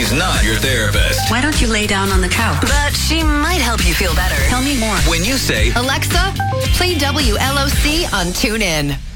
She's not your therapist. Why don't you lay down on the couch? But she might help you feel better. Tell me more. When you say, Alexa, play WLOC on TuneIn.